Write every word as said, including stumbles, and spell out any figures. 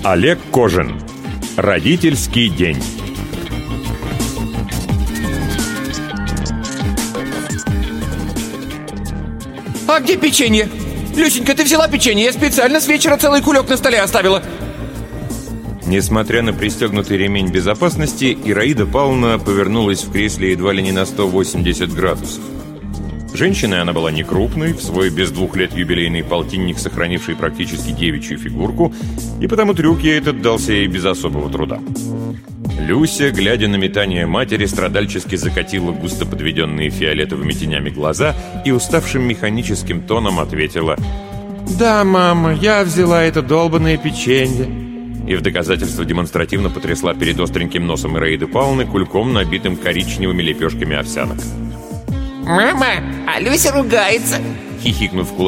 Олег Кожин. Родительский день. А где печенье? Люсенька, ты взяла печенье? Я специально с вечера целый кулек на столе оставила. Несмотря на пристегнутый ремень безопасности, Ираида Павловна повернулась в кресле едва ли не на сто восемьдесят градусов. Женщиной она была не крупной, в свой без двух лет юбилейный полтинник, сохранивший практически девичью фигурку, и потому трюк ей этот дался ей без особого труда. Люся, глядя на метание матери, страдальчески закатила густо подведенные фиолетовыми тенями глаза и уставшим механическим тоном ответила: «Да, мама, я взяла это долбанное печенье». И в доказательство демонстративно потрясла перед остреньким носом Ираиды Павловны кульком, набитым коричневыми лепешками овсянок. «Мама, а Люся ругается!» Хихикнув в